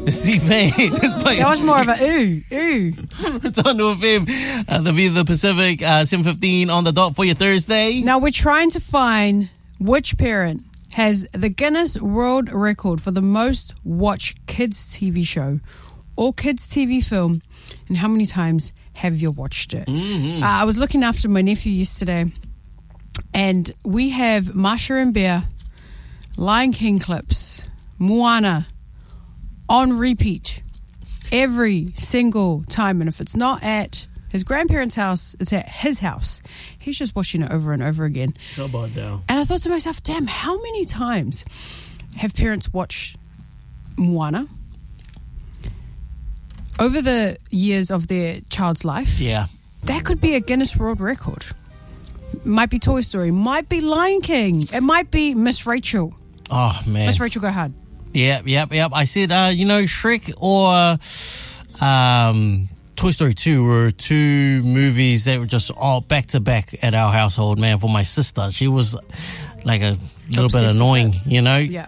Steve May. That was more of a ooh. It's on to FM, the View of the Pacific, 7:15 on the dot for your Thursday. Now we're trying to find which parent has the Guinness World Record for the most watched kids TV show or kids TV film, and how many times have you watched it? Mm-hmm. I was looking after my nephew yesterday, and we have Masha and Bear, Lion King clips, Moana on repeat every single time. And if it's not at his grandparents' house, it's at his house. He's just watching it over and over again. How about now? And I thought to myself, damn, how many times have parents watched Moana over the years of their child's life? Yeah. That could be a Guinness World Record. Might be Toy Story, might be Lion King, it might be Miss Rachel. Oh, man. Miss Rachel, go hard. Yep. I said, Shrek or Toy Story 2 were two movies that were just all back to back at our household, man. For my sister, she was like a little bit annoying, you know? Yeah.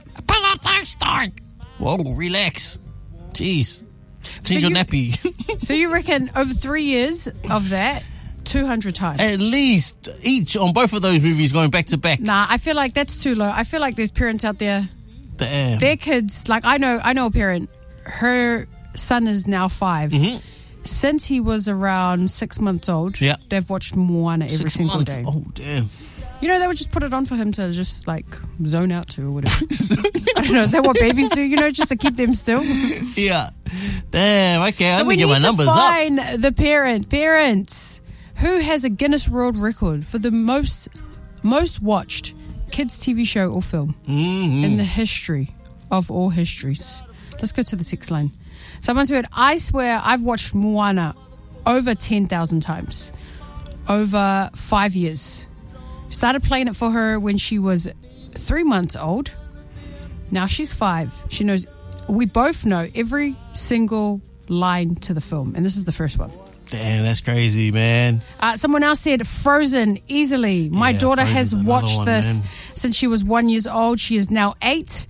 Whoa, relax. Jeez. Change your nappy. So you reckon over 3 years of that, 200 times? At least each on both of those movies going back to back. Nah, I feel like that's too low. I feel like there's parents out there, Damn. their kids, like I know a parent, her son is now 5. Mm-hmm. Since he was around 6 months old, Yeah. they've watched Moana every 6 single months. day. Oh, damn. You know, they would just put it on for him to just like zone out to or whatever. I don't know, is that what babies do, you know, just to keep them still? Yeah. Damn, okay. So I'm we going to get my need to numbers up. find the parents who has a Guinness World Record for the most watched kids TV show or film in the history of all histories. Let's go to the text line. Someone said, I swear I've watched Moana over 10,000 times over 5 years. Started playing it for her when she was 3 months old. Now she's 5. She knows, we both know every single line to the film. And this is the first one. Damn, that's crazy, man. Someone else said Frozen easily. My daughter has Frozen's watched another one, this man. since she was 1 year old. She is now 8.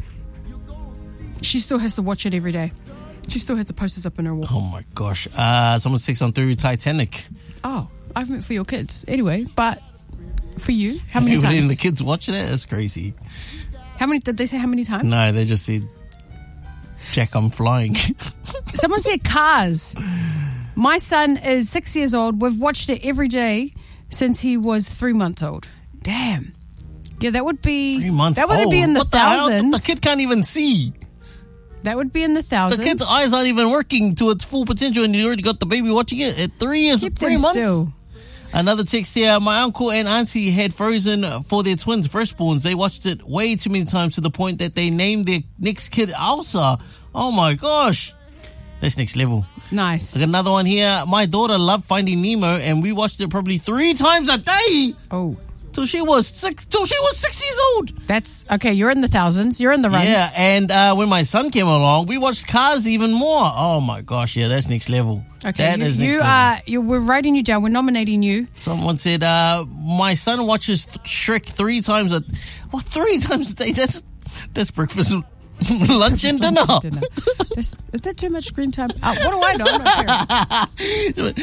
She still has to watch it every day. She still has the posters up in her wall. Oh, my gosh. Someone 6 on through Titanic. Oh, I meant for your kids. Anyway, but for you, how many You were letting times? the kids watching it? That's crazy. How many, did they say how many times? No, they just said, Jack, I'm flying. Someone said Cars. My son is 6 years old. We've watched it every day since he was 3 months old. Damn. Yeah, that would be 3 months that would old. be in the What the hell? thousands. The kid can't even see. That would be in the The thousands. kid's eyes aren't even working to its full potential, and you already got the baby watching it at 3 years, Keep 3 them months. still. Another text here. My uncle and auntie had Frozen for their twins, firstborns. They watched it way too many times to the point that they named their next kid Elsa. Oh my gosh. That's next level. Nice. I got another one here. My daughter loved Finding Nemo, and we watched it probably 3 times a day Oh, till she was 6 years old. that's okay. You're in the thousands. You're in the run. Yeah, and when my son came along, we watched Cars even more. Oh my gosh, yeah, that's next level. Okay, That is next level. we're writing you down. We're nominating you. Someone said, my son watches Shrek 3 times a 3 times a day. That's breakfast, lunch, and dinner. Is that too much screen time? What do I know? I'm not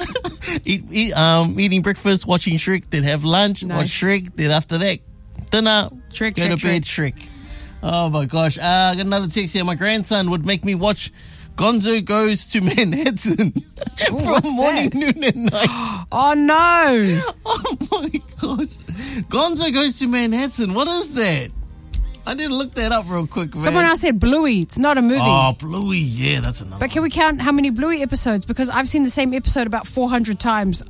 parent. Eating breakfast, watching Shrek, then have lunch, Nice. watch Shrek, then after that, dinner, Shrek, go to Shrek, bed, Shrek. Oh my gosh. I got another text here. My grandson would make me watch Gonzo Goes to Manhattan from what's morning, that? noon, and night. Oh no! Oh my gosh. Gonzo Goes to Manhattan. What is that? I didn't look that up real quick, man. Someone else said Bluey. It's not a movie. Oh, Bluey. Yeah, that's another But can we count how many Bluey episodes? Because I've seen the same episode about 400 times.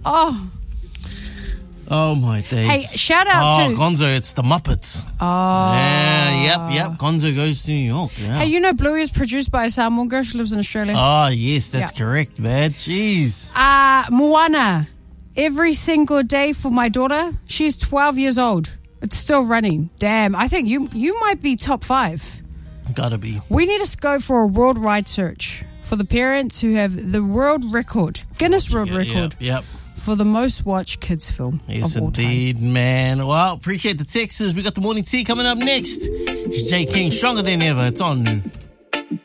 Oh my days. Hey, shout out to... Gonzo, it's the Muppets. Oh. Yeah, yep. Gonzo Goes to New York. Yeah. Hey, you know Bluey is produced by a Samoan girl. She lives in Australia. Oh, yes, that's Yeah. correct, man. Jeez. Moana. Every single day for my daughter. She's 12 years old. It's still running. Damn, I think you might be top 5. Gotta be. We need to go for a worldwide search for the parents who have the world record, Guinness World Record, Yep. for the most watched kids film Yes, of all time. indeed, man. Well, appreciate the texts. We got the morning tea coming up next. It's Jay King, Stronger Than Ever. It's on.